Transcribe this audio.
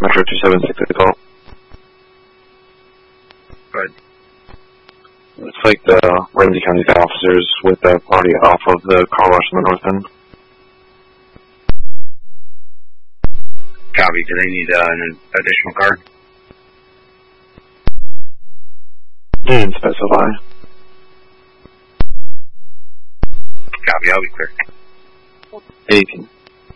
Metro 276 at all. Good. It's like the Ramsey County officers with the party off of the car wash on the north end. Copy. Do they need an additional car? Didn't specify. Copy. I'll be clear. 18.